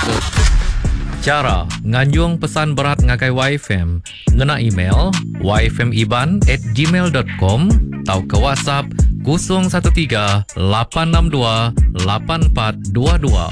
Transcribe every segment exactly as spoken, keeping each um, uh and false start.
Cara nganjung pesan berat ngagai Y F M ngena email y f m iban at gmail dot com atau ke WhatsApp kosong satu tiga lapan enam dua lapan empat dua dua.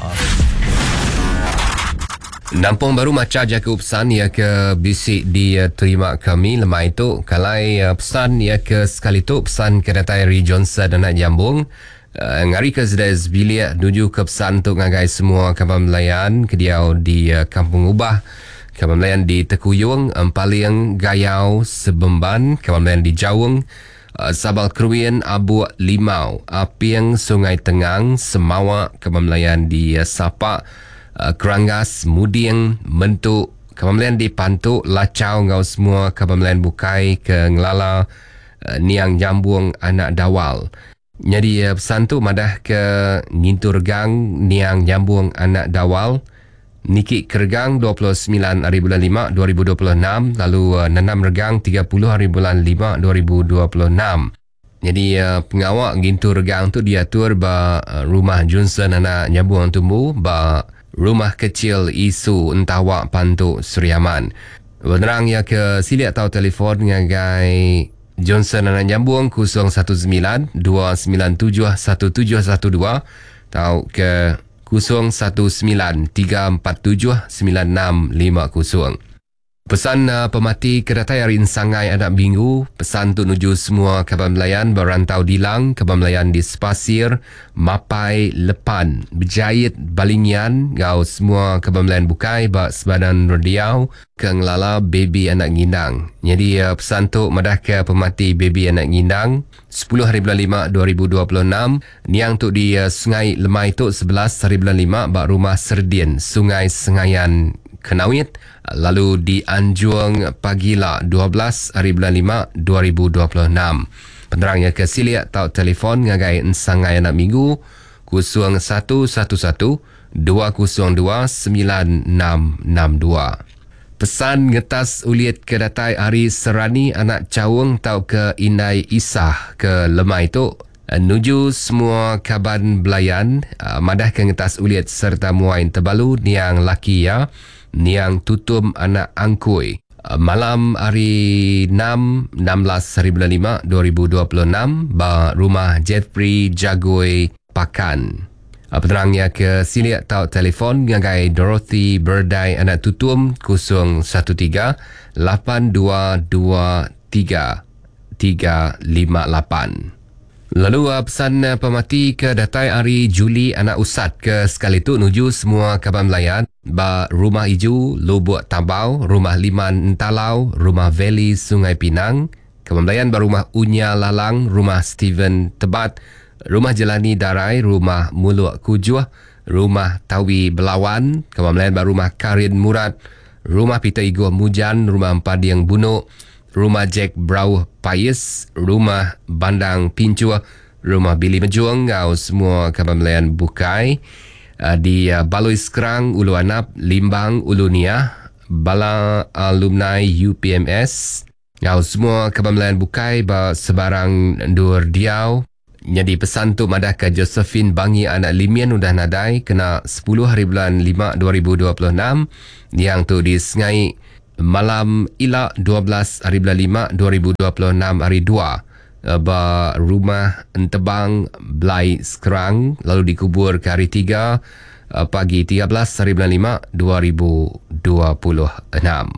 Nampung baru macam jaga pesan ya ke bisik di uh, terima kami lemah itu kalai uh, pesan ya ke sekali tu pesan kedatai Ri Johnson dan nak jambung uh, ngari ke sedes bilik nuju ke pesan untuk ngagai semua kapal melayan kediau di uh, Kampung Ubah, kapal melayan di Tekuyung, Empaling, Gayau, Sebemban, kapal melayan di Jawung, uh, Sabal Keruin, Abu Limau, Apiang, Sungai Tengang, Semawak, kapal melayan di uh, Sapak, Uh, Kerangas, Mudiang, Mentuk, kapal melayan di Pantuk, Lacau, ngau semua kapal melayan Bukai ke Ngelala, uh, Niang Jambung, Anak Dawal. Jadi uh, pesan tu madah ke Ngintu Regang, Niang Jambung, Anak Dawal, Nikik Keregang dua puluh sembilan hari bulan lima dua ribu dua puluh enam, lalu uh, Nanam Regang tiga puluh hari bulan lima dua ribu dua puluh enam. Jadi uh, pengawak Ngintu Regang tu diatur ba uh, rumah Johnson Anak Jambung Tumbuh ba Rumah Kecil Isu Entawak Pantuk Seriaman. Benerang ya ke silik atau telefon ngagai Johnson Anak Jambung kosong satu sembilan dua sembilan tujuh satu tujuh satu dua atau ke kosong satu sembilan tiga empat tujuh sembilan enam lima kosong. Pesan uh, pemati kedatai hari Sangai Anak Minggu, pesan tu nuju semua kapal melayan berantau Dilang, kapal melayan di Sepasir, Mapai, Lepan, Berjait, Balingian, gau semua kapal melayan Bukai, bak Sebadan Rodiau, ke Ngelala, Baby Anak Ngindang. Jadi uh, pesan tu madah ke pemati Baby Anak Ngindang, sepuluh hari bulan lima dua ribu dua puluh enam, niang tu di uh, Sungai Lemai tu sebelas hari bulan lima, bak Rumah Serdin, Sungai Sengayan, Kenawit, lalu di Anjuang Pagila dua belas hari bulan lima dua ribu dua puluh enam. Penerangnya ke silik atau telefon ngagai Sangai Anak Minggu kosong satu satu satu dua kosong dua sembilan enam enam dua. Pesan ngetas uliet kedatai Ari Serani Anak Cawung tau ke Inai Isah ke Lemai itu nuju semua kaban belayan uh, madah ke ngetas uliet serta muain tebalu niang laki ya Niang Tutum Anak Angkui. Malam hari enam belas hari bulan lima dua ribu dua puluh enam ba Rumah Jeffrey Jagoi Pakan. Penerangnya ke silik atau telefon ngagai Dorothy Berdai Anak Tutum kosong satu tiga lapan dua dua tiga tiga lima lapan. Lalu uh, pesan uh, pemati ke datai hari Juli Anak Usat ke sekali tu nuju semua kapal melayan ba Rumah Iju, Lubuk Tabau, Rumah Liman Entalau, Rumah Valley Sungai Pinang, kapal melayan ba Rumah Unya Lalang, Rumah Steven Tebat, Rumah Jelani Darai, Rumah Muluk Kujuh, Rumah Tawi Belawan, kapal melayan ba Rumah Karin Murad, Rumah Peter Igo Mujan, Rumah Padiang Bunuk, Rumah Jack Brau Pais, Rumah Bandang Pincua, Rumah Billy Mejuang, ngau semua kapal melayan Bukai, uh, di uh, Baloi Skrang, Ulu Anap, Limbang, Ulu Niah, Bala Alumni U P M S, ngau semua kapal melayan Bukai, ba sebarang Dur Diau. Jadi pesan tu madah ke Josephine Bangi Anak Limian udah nadai kena sepuluh hari bulan lima dua ribu dua puluh enam, yang tu di Sengai Malam Ilak dua belas hari bulan lima dua ribu dua puluh enam hari dua ba Rumah Entebang Blai Skerang, lalu dikubur ke hari tiga pagi tiga belas hari bulan lima dua ribu dua puluh enam.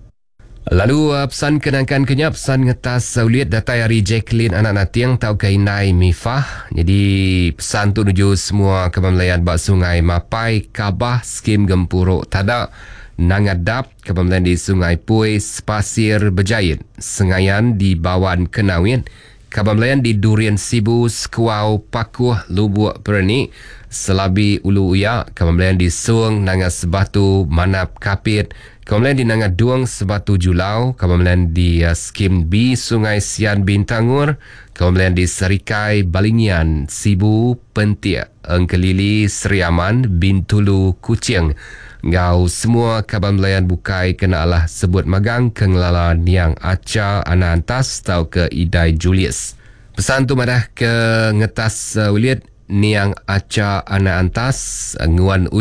Lalu uh, pesan kenangkan kenyap pesan ngetas uliet datai hari Jacqueline Anak Natiang tau kainai Mifah. Jadi pesan tu nuju semua kapal melayan bak Sungai Mapai, Kabah, Skim Gempuruk Tadak, Nangadap, kapal melayan di Sungai Pui, Sepasir Berjait, Sengayan di Bawan Kenawit, kapal melayan di Durian Sibu, Sekuau, Pakuh, Lubuk Pernik, Selabi Ulu Uyak, kapal melayan di Suang, Nangas Sebatu, Manap Kapit, kapal melayan di Nangaduang, Sebatu Julau, kapal melayan di uh, Skim B, Sungai Sian Bintangur, kapal melayan di Serikai, Balingian, Sibu, Pentiak, Engkelili, Seriaman, Bintulu, Kucing. Ngau semua kapal melayan Bukai kena alah sebut magang ke Ngelala Niang Aca Ana Antas tau ke Idai Julius. Pesan tu madah ke ngetas uh, uliet Niang Aca Ana Antas, nguan uliet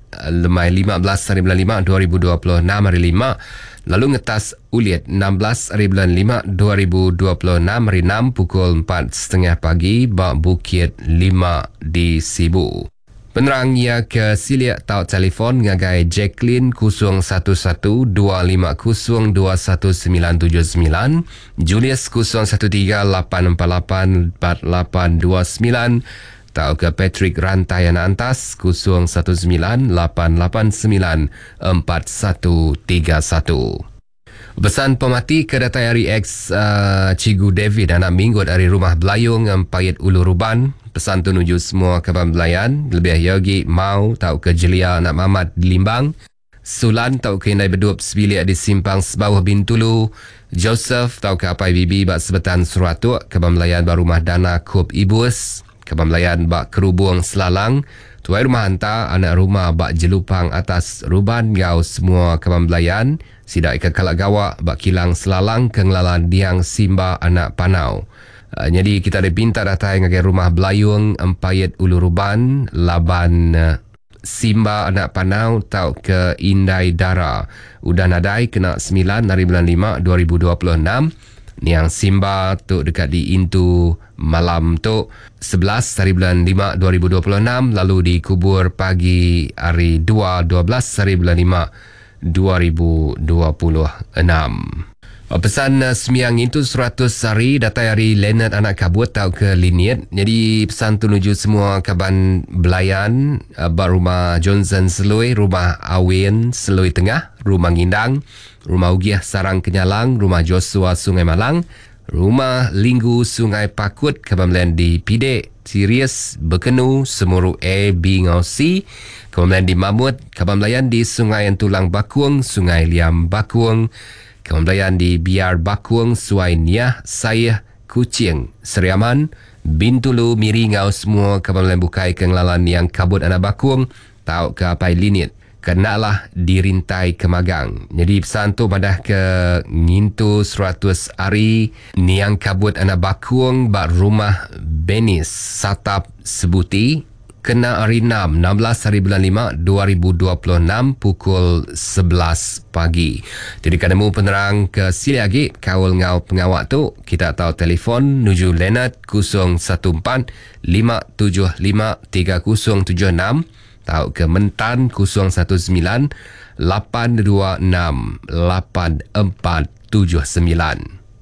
lemai lima belas hari bulan lima dua ribu dua puluh enam hari lima. Lalu ngetas Uliet enam belas hari bulan lima dua ribu dua puluh enam hari enam pukul empat tiga puluh pagi Bak Bukit lima di Sibu. Penerang ia ke Siliak tau telefon ngagai Jacqueline kosong satu satu dua lima kosong dua satu sembilan tujuh sembilan, Julius kosong satu tiga lapan empat lapan empat lapan dua sembilan, tau ke Patrick Rantaian Antas kosong satu sembilan lapan lapan sembilan empat satu tiga satu. Pesan pemati kedatai hari X uh, Cikgu David anak minggut dari rumah Belayung Empayet Ulu Ruban. Pesan tu nuju semua kaban belayan. Lebih yogi mau tau ke Jelia anak Mamat di Limbang. Sulan tau ke Indai Bedup sebilik di Simpang Sebawah Bintulu. Joseph tau ke Apai Bibi bak Sebetan Suratuk. Kaban belayan bak Rumah Dana Kub Ibus. Kaban belayan bak Kerubung Selalang. Tuai Rumah Hantar anak rumah bak Jelupang atas Ruban Gau semua kaban belayan. Sidak ikan kalak gawak bak Kilang Selalang Kenglalan Diang Simba anak Panau. Uh, jadi kita ada pinta datang ke rumah Belayung Empayet Ulu Ruban Laban uh, Simba anak Panau tau ke Indai Dara. Udah nadai kena sembilan hari bulan lima dua ribu dua puluh enam. Niang Simba tu dekat di Intu malam tu sebelas hari bulan lima dua ribu dua puluh enam. Lalu dikubur pagi hari dua dua belas hari bulan lima dua ribu dua puluh enam. Pesan uh, semiang itu seratus hari datai hari Leonard anak kabut tau ke Liniet. Jadi pesan tu nuju semua kaban belayan uh, bar rumah Johnson Selui, rumah Awin Selui Tengah, rumah Ngindang, rumah Ugiah Sarang Kenyalang, rumah Joshua Sungai Malang, rumah Linggu Sungai Pakut, kaban belayan di Pidek, Sirius, Bekenu, Semuru A, B, Ngau C, kaban belayan di Mamut, kaban belayan di Sungai Tulang Bakuang, Sungai Liam Bakuang, kawan belayan di Biar Bakuang, Suai Niah, Sayah, Kucing, Seriaman, Bintulu, Miringau semua kawan belayan bukai kenglalan yang kabut anak Bakuang, tau ke Apai Linit. Kenalah dirintai ke Magang. Jadi pesan tu padah ke ngintu seratus hari niang kabut anak Bakuang bak rumah Benis Satap Sebuti. Kena hari enam, enam belas hari bulan lima dua ribu dua puluh enam pukul sebelas pagi. Jadi kanamu penerang ke sili lagi kawal ngau pengawak tu kita tahu telefon nuju Leonard kosong satu empat lima tujuh lima tiga kosong tujuh enam, tahu ke Mentan kosong satu sembilan lapan dua enam lapan empat tujuh sembilan.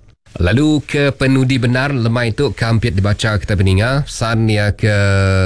Lalu ke penudi benar lemai tu kampit dibaca kita peninga pesan ya ke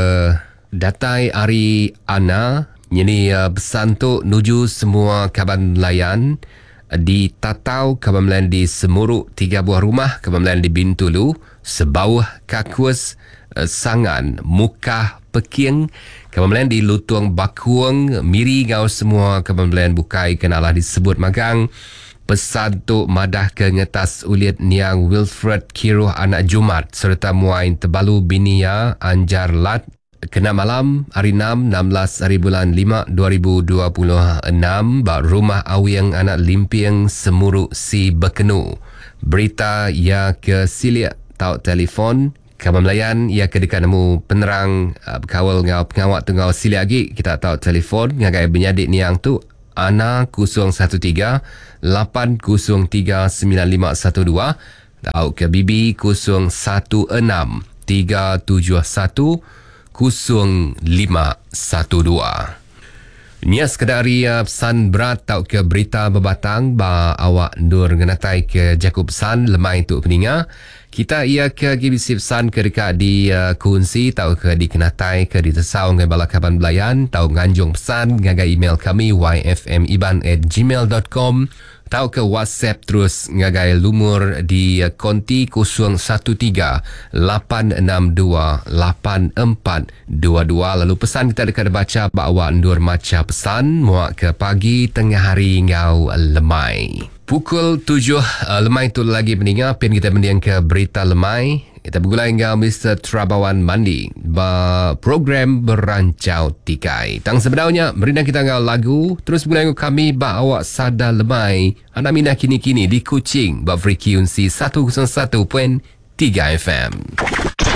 datai Ari Ana. Jadi uh, pesan tu nuju semua kaban nelayan di Tatau, kaban nelayan di Semuruk, tiga buah rumah, kaban nelayan di Bintulu, Sebauh Kakus, uh, Sangan, Mukah Peking, kaban nelayan di Lutuang Bakuang, Miri Ngau semua kaban nelayan bukai kenalah disebut Magang. Pesan tu madah ke ngetas Uliet Niang Wilfred Kiruh anak Jumat serta Muain Tebalu Binia Anjar Lat. Kena malam hari enam, enam belas hari bulan lima dua ribu dua puluh enam bak rumah Awiang anak Limpiang Semuruk si Bekenu. Berita ia ke Siliak tau telefon kaban melayan ia ke dekat nemu penerang uh, kawal ngau pengawak tu ngau Siliak lagi kita tahu telefon ngagai benyadik niang tu Ana kosong satu tiga lapan kosong tiga sembilan lima satu dua, tahu ke Bibi kosong satu enam tiga tujuh satu kosong lima satu dua. Nia sekadari uh, pesan berat tau ke berita berbatang ba awak ndur ngenatai ke Jakub pesan lemai tu peninga. Kita ia ke G B C pesan ke dekat di uh, kunci tau ke di kenatai ke di tesau ngai balakaban belayan tau nganjung pesan ngagai email kami y f m iban at gmail dot com. Tahu ke WhatsApp terus ngagai lumur di konti kosong satu tiga lapan enam dua lapan empat dua dua. Lalu pesan kita dekat baca bahawa ndur maca pesan muak ke pagi tengah hari ngau lemai. Pukul tujuh uh, lemai tu lagi meninggal pin kita mendiang ke berita lemai. Kita bergulai dengan Mister Trabawan Mandi ba program berancau tikai. Tang sebenarnya merindang kita ngau lagu terus bergulai dengan kami ba awak sada lemai anak minah kini-kini di Kuching ba frekuensi seratus satu perpuluhan tiga F M. Sada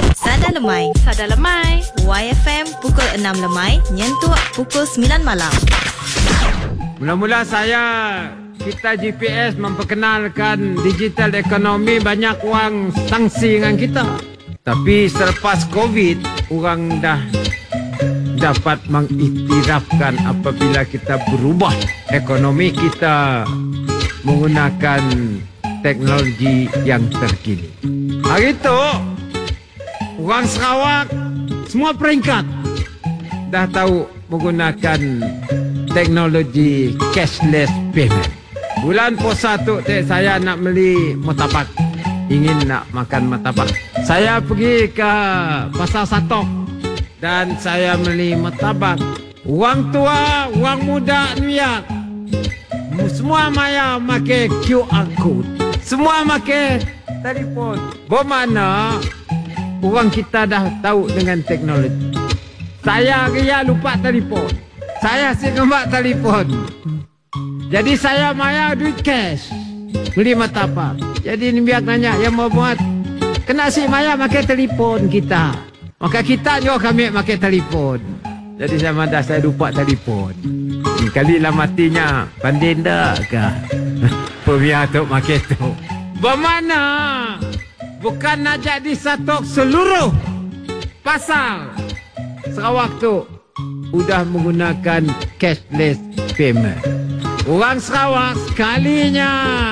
Sadar Lemai. Sadar Lemai. Y F M pukul enam lemai, nyentuh pukul sembilan malam. Mula-mula saya, kita G P S memperkenalkan digital ekonomi, banyak orang sangsi dengan kita. Tapi selepas COVID, orang dah dapat mengiktirafkan apabila kita berubah ekonomi kita menggunakan teknologi yang terkini. Hari itu, orang Sarawak semua peringkat dah tahu menggunakan teknologi cashless payment. Bulan puasa tu saya nak beli martabak, ingin nak makan martabak. Saya pergi ke Pasar Satok dan saya beli martabak. Orang tua, orang muda New York, semua maya pakai Q R code, semua pakai telefon. Bermakna orang kita dah tahu dengan teknologi. Saya ria lupa telefon, saya si kembak telefon. Jadi saya maya duit cash beli martabak. Jadi ni biar nanya yang mau buat, kena si maya pakai telefon kita, maka kita juga kami pakai telefon. Jadi saya madah saya lupa telefon. Kali lah matinya pandai dah ke pemiah tu pakai tu. Bermana bukan nak jadi satu seluruh pasar Sarawak tu sudah menggunakan cashless payment. Orang Sarawak sekalinya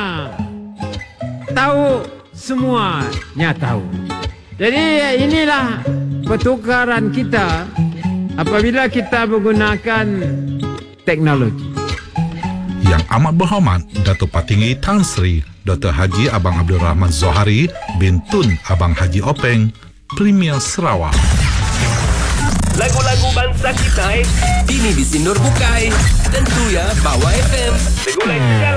tahu, semuanya tahu. Jadi inilah pertukaran kita apabila kita menggunakan teknologi. Yang amat berhormat Datuk Patinggi Tan Sri Doktor Haji Abang Abdul Rahman Zohari bin Tun Abang Haji Openg, Premier Sarawak. Lagu-lagu bangsa kita ini di Sinur Bukai. Tentu ya, Bawa F M. Regulasi